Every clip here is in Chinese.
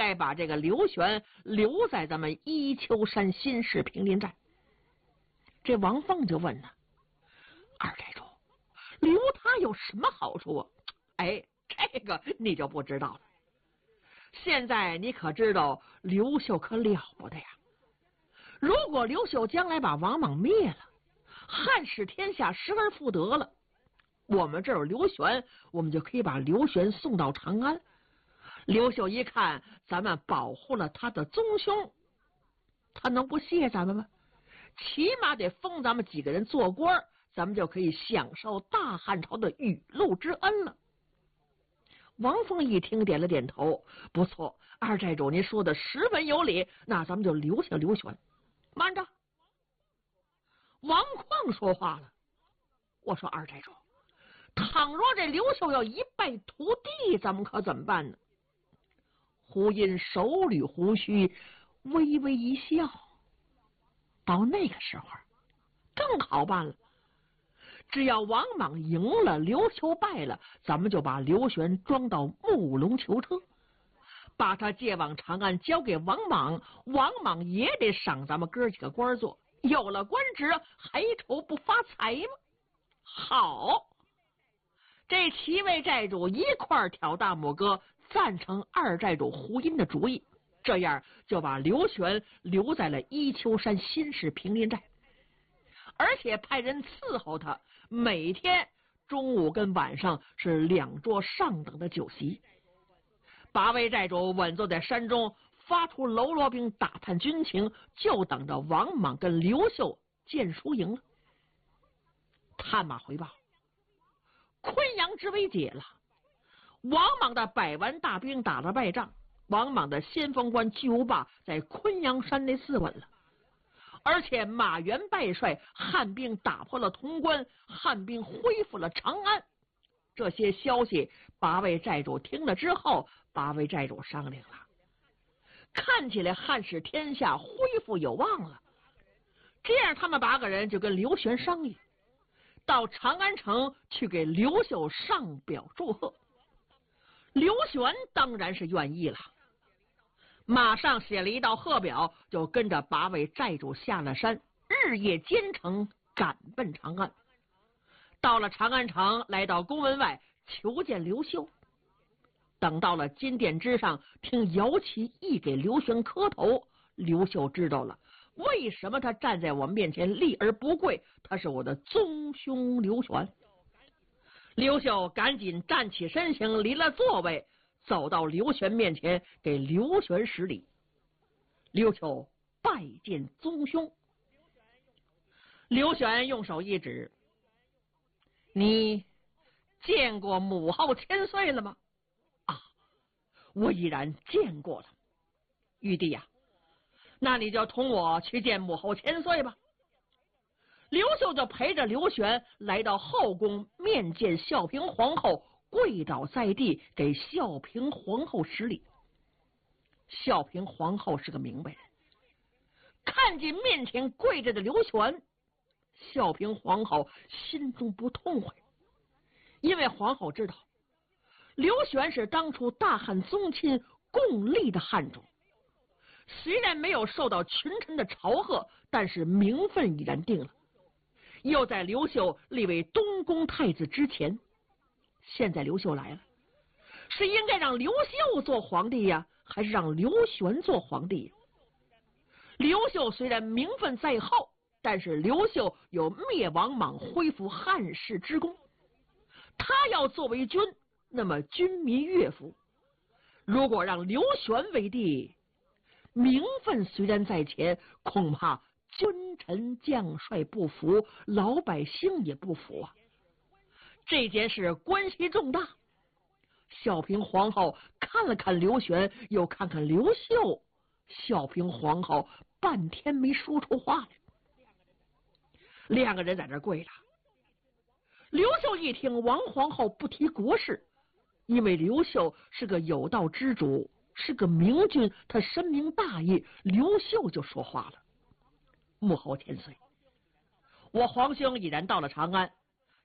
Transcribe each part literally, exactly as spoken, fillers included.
该把这个刘玄留在咱们伊丘山新市平林寨。这王凤就问呢，二寨主，留他有什么好处啊？哎，这个你就不知道了。现在你可知道刘秀可了不得呀？如果刘秀将来把王莽灭了，汉室天下失而复得了，我们这有刘玄，我们就可以把刘玄送到长安。刘秀一看咱们保护了他的宗兄，他能不谢咱们吗？起码得封咱们几个人做官，咱们就可以享受大汉朝的雨露之恩了。王凤一听点了点头，不错，二寨主您说的十分有理，那咱们就留下刘玄。慢着，王旷说话了，我说二寨主，倘若这刘秀要一败涂地，咱们可怎么办呢？胡因手捋胡须，微微一笑，到那个时候更好办了。只要王莽赢了，刘秀败了，咱们就把刘玄装到木龙囚车，把他借往长安交给王莽，王莽也得赏咱们哥几个官做，有了官职还愁不发财吗？好，这七位寨主一块挑大拇哥，赞成二寨主胡因的主意，这样就把刘玄留在了伊丘山新市平林寨，而且派人伺候他，每天中午跟晚上是两桌上等的酒席。八位寨主稳坐在山中，发出喽啰兵打探军情，就等着王莽跟刘秀见输赢了。探马回报，昆阳之围解了，王莽的百万大兵打了败仗，王莽的先锋官巨无霸在昆阳山内自刎了，而且马援败帅，汉兵打破了潼关，汉兵恢复了长安。这些消息八位寨主听了之后，八位寨主商量了，看起来汉室天下恢复有望了。这样他们八个人就跟刘玄商议，到长安城去给刘秀上表祝贺。刘玄当然是愿意了，马上写了一道贺表，就跟着八位寨主下了山，日夜兼程赶奔长安。到了长安城，来到宫门外求见刘秀。等到了金殿之上，听姚齐一给刘玄磕头，刘秀知道了为什么他站在我面前立而不跪，他是我的宗兄刘玄。刘秀赶紧站起身形，离了座位，走到刘玄面前，给刘玄施礼。刘秀拜见宗兄。刘玄用手一指，你见过母后千岁了吗？啊，我已然见过了。玉帝呀、啊，那你就同我去见母后千岁吧。刘秀就陪着刘玄来到后宫，面见孝平皇后，跪倒在地给孝平皇后施礼。孝平皇后是个明白人，看见面前跪着的刘玄，孝平皇后心中不痛快，因为皇后知道刘玄是当初大汉宗亲共立的汉主，虽然没有受到群臣的朝贺，但是名分已然定了。又在刘秀立为东宫太子之前，现在刘秀来了，是应该让刘秀做皇帝呀，还是让刘玄做皇帝呀？刘秀虽然名分在后，但是刘秀有灭王莽、恢复汉室之功，他要作为君，那么军民悦服。如果让刘玄为帝，名分虽然在前，恐怕君臣将帅不服，老百姓也不服啊。这件事关系重大。孝平皇后看了看刘玄，又看看刘秀，孝平皇后半天没说出话来。两个人在这跪着。刘秀一听王皇后不提国事，因为刘秀是个有道之主，是个明君，他深明大义，刘秀就说话了。母后千岁，我皇兄已然到了长安，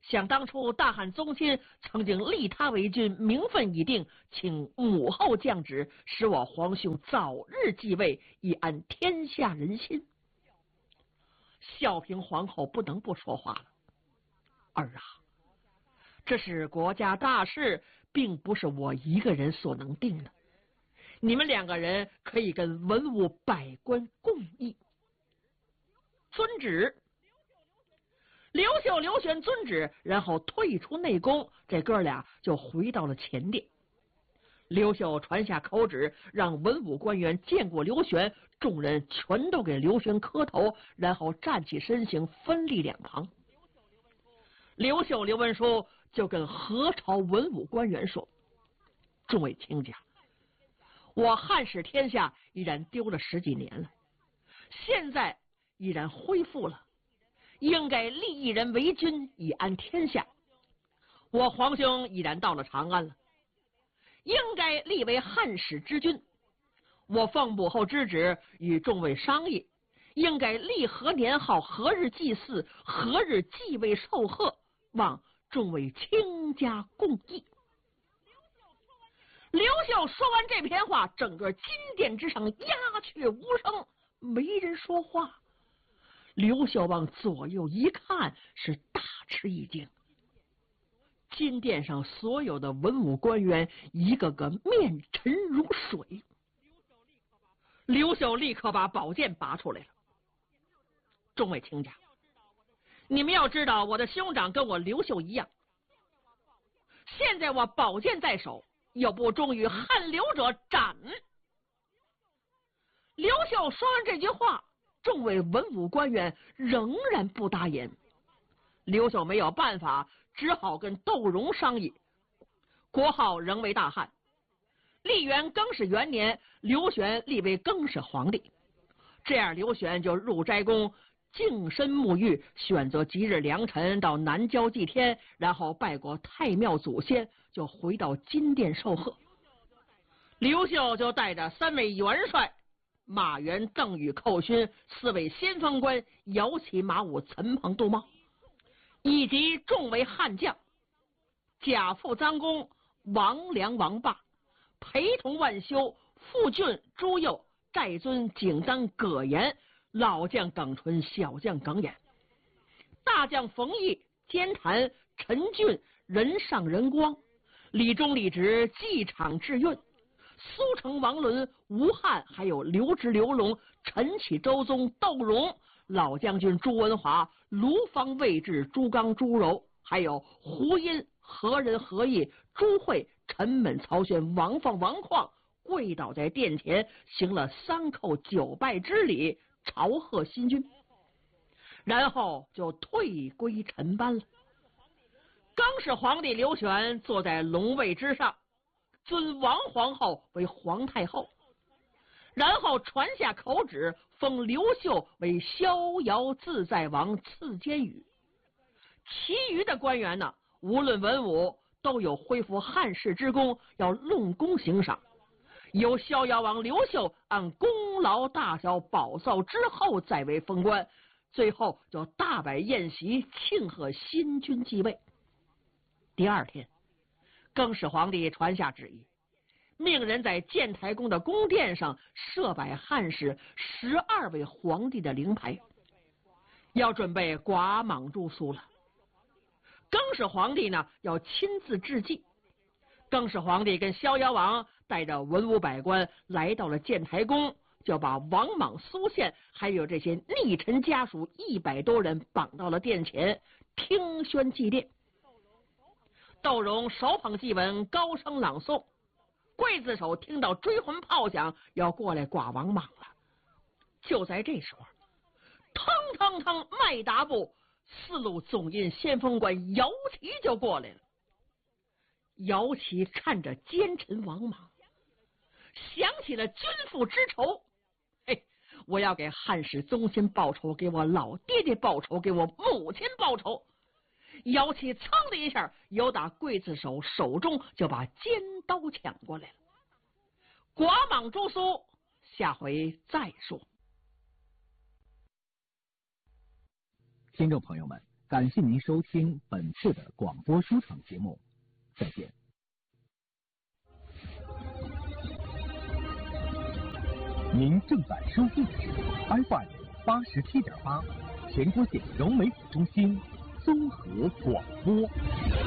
想当初大汉宗亲曾经立他为君，名分已定，请母后降旨，使我皇兄早日继位，以安天下人心。孝平皇后不能不说话了。儿啊，这是国家大事，并不是我一个人所能定的。你们两个人可以跟文武百官共议。遵旨。刘秀、刘玄遵旨，然后退出内宫，这哥俩就回到了前殿。刘秀传下口旨，让文武官员见过刘玄，众人全都给刘玄磕头，然后站起身形，分立两旁。刘秀、刘文书就跟何朝文武官员说：“众位卿家，我汉室天下已然丢了十几年了，现在已然恢复了，应该立一人为君，以安天下。我皇兄已然到了长安了，应该立为汉室之君。我奉母后之旨，与众位商议，应该立何年号，何日祭祀，何日继位受贺，望众位卿家共议。”刘秀说完这篇话，整个金殿之上鸦雀无声，没人说话。刘秀往左右一看，是大吃一惊。金殿上所有的文武官员一个个面沉如水。刘秀立刻把宝剑拔出来了。众位卿家，你们要知道，我的兄长跟我刘秀一样，现在我宝剑在手，有不忠于汉刘者斩。刘秀说完这句话，众位文武官员仍然不答言。刘秀没有办法，只好跟窦融商议。国号仍为大汉，历元更始元年，刘玄立为更始皇帝。这样，刘玄就入斋宫净身沐浴，选择吉日良辰到南郊祭天，然后拜过太庙祖先，就回到金殿受贺。刘秀就带着三位元帅马援、邓禹、寇勋，四位先锋官姚启、马武、岑彭、杜茂，以及众位悍将贾父、臧公、王良、王霸，陪同万修、傅俊、朱佑、寨尊、景当、葛延，老将耿纯，小将耿衍，大将冯异、监谭、陈俊、任尚、任光，李忠、李直、纪场、智运，苏城、王伦、吴汉，还有刘直、刘龙、陈启、周宗、窦融，老将军朱文华、卢方、魏志、朱刚、朱柔，还有胡因、何仁、何毅、朱慧、陈猛、曹宣、王放、王旷，跪倒在殿前，行了三叩九拜之礼，朝贺新君，然后就退归陈班了。更始皇帝刘玄坐在龙位之上，尊王皇后为皇太后，然后传下口旨，封刘秀为逍遥自在王，赐监宇。其余的官员呢，无论文武，都有恢复汉室之功，要论功行赏。由逍遥王刘秀按功劳大小保奏之后再为封官，最后就大摆宴席庆贺新君继位。第二天，更始皇帝传下旨意，命人在建台宫的宫殿上设摆汉室十二位皇帝的灵牌，要准备寡莽住宿了。更始皇帝呢，要亲自致祭。更始皇帝跟逍遥王带着文武百官来到了建台宫，就把王莽、苏宪还有这些逆臣家属一百多人绑到了殿前，听宣祭奠。窦融手捧祭文，高声朗诵。刽子手听到追魂炮响，要过来剐王莽了。就在这时候，腾腾腾，迈达步，四路总印先锋官姚琦就过来了。姚琦看着奸臣王莽，想起了君父之仇，嘿，我要给汉室宗亲报仇，给我老爹爹报仇，给我母亲报仇。姚琦噌的一下，由打刽子手手中就把尖刀抢过来了。寡莽诛苏，下回再说。 听众朋友们， 感谢您收听本次的广播书场节目，再见。您正在收听的是 F M 八十七点八，全国县融媒体中心综合广播。